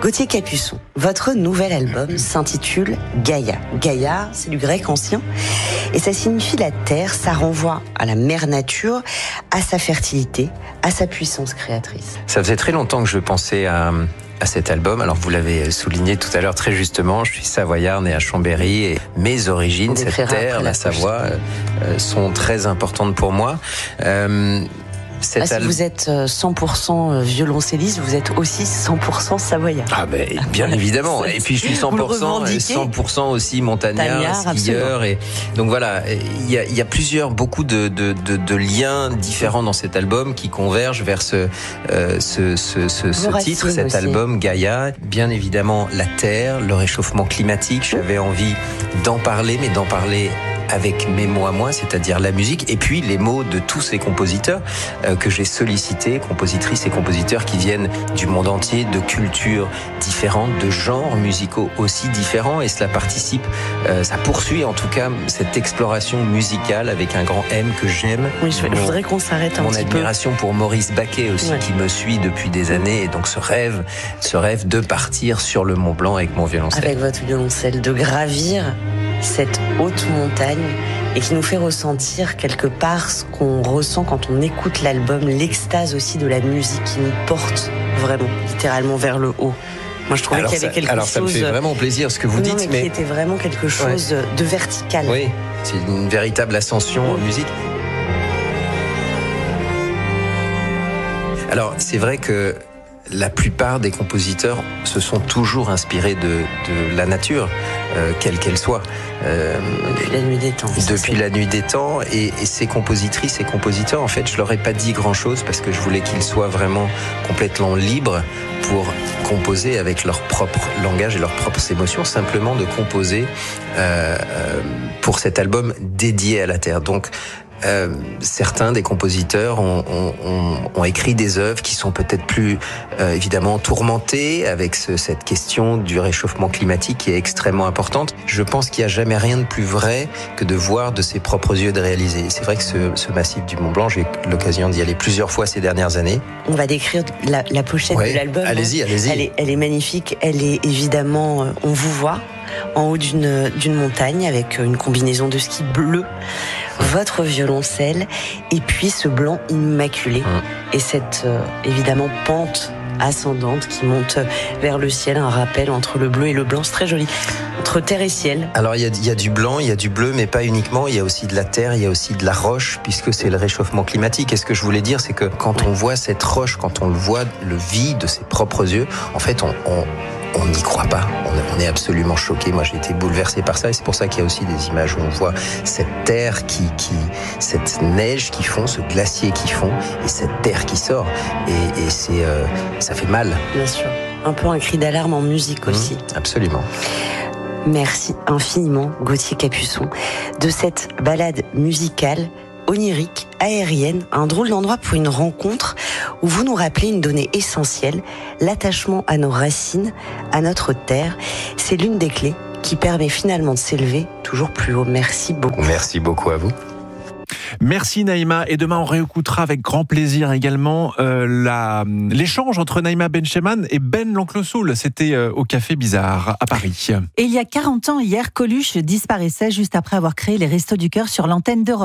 Gauthier Capuçon, votre nouvel album s'intitule Gaïa. Gaïa, c'est du grec ancien et ça signifie la terre, ça renvoie à la mère nature, à sa fertilité, à sa puissance créatrice. Ça faisait très longtemps que je pensais à cet album. Alors vous l'avez souligné tout à l'heure très justement, je suis savoyard, né à Chambéry et mes origines, cette terre, la Savoie, sont très importantes pour moi. Si vous êtes 100% violoncelliste, vous êtes aussi 100% savoyard. Ah ben bien évidemment. Et puis je suis 100% aussi montagnard, skieur. Et donc voilà, il y a beaucoup de liens différents dans cet album qui convergent vers ce titre, cet album Gaïa. Bien évidemment la terre, le réchauffement climatique. J'avais envie d'en parler, mais d'en parler avec mes mots à moi, c'est-à-dire la musique, et puis les mots de tous ces compositeurs que j'ai sollicités, compositrices et compositeurs qui viennent du monde entier, de cultures différentes, de genres musicaux aussi différents, et cela participe, ça poursuit en tout cas cette exploration musicale avec un grand M que j'aime. Oui, je voudrais qu'on s'arrête un petit peu. Mon admiration pour Maurice Baquet aussi, qui me suit depuis des années, et donc ce rêve de partir sur le Mont Blanc avec mon violoncelle. Avec votre violoncelle, de gravir cette haute montagne et qui nous fait ressentir quelque part ce qu'on ressent quand on écoute l'album, l'extase aussi de la musique qui nous porte vraiment, littéralement vers le haut. Moi, je trouvais qu'il y avait quelque chose... Alors, ça me fait vraiment plaisir ce que vous dites, mais qui était vraiment quelque chose de vertical. Oui, c'est une véritable ascension en musique. Alors, c'est vrai que la plupart des compositeurs se sont toujours inspirés de la nature, quelle qu'elle soit. Depuis la nuit des temps. Depuis la nuit des temps. Et ces compositrices et compositeurs, en fait, je leur ai pas dit grand-chose parce que je voulais qu'ils soient vraiment complètement libres pour composer avec leur propre langage et leurs propres émotions, simplement de composer pour cet album dédié à la terre. Donc, certains des compositeurs ont écrit des œuvres qui sont peut-être plus évidemment tourmentées avec cette question du réchauffement climatique qui est extrêmement importante. Je pense qu'il n'y a jamais rien de plus vrai que de voir de ses propres yeux de réaliser. C'est vrai que ce massif du Mont Blanc, j'ai eu l'occasion d'y aller plusieurs fois ces dernières années. On va décrire la pochette de l'album. Allez-y. Elle est magnifique. Elle est évidemment, on vous voit en haut d'une montagne avec une combinaison de ski bleu, votre violoncelle et puis ce blanc immaculé et cette évidemment pente ascendante qui monte vers le ciel, un rappel entre le bleu et le blanc, c'est très joli, entre terre et ciel. Alors il y a du blanc, il y a du bleu, mais pas uniquement, il y a aussi de la terre, il y a aussi de la roche, puisque c'est le réchauffement climatique. Et ce que je voulais dire, c'est que quand on voit cette roche, quand on le voit, le vide de ses propres yeux, en fait on n'y croit pas, on est absolument choqué. Moi j'ai été bouleversé par ça, et c'est pour ça qu'il y a aussi des images où on voit cette terre cette neige qui fond, ce glacier qui fond, et cette terre qui sort, et ça fait mal. Bien sûr, un peu un cri d'alarme en musique aussi. Absolument. Merci infiniment Gauthier Capuçon de cette balade musicale onirique, aérienne, un drôle d'endroit pour une rencontre où vous nous rappelez une donnée essentielle, l'attachement à nos racines, à notre terre. C'est l'une des clés qui permet finalement de s'élever toujours plus haut. Merci beaucoup. Merci beaucoup à vous. Merci Naïma, et demain on réécoutera avec grand plaisir également l'échange entre Naïma Bencheman et Ben l'Oncle Soul. C'était au Café Bizarre à Paris. Et il y a 40 ans hier, Coluche disparaissait juste après avoir créé les Restos du Cœur sur l'antenne d'Europe.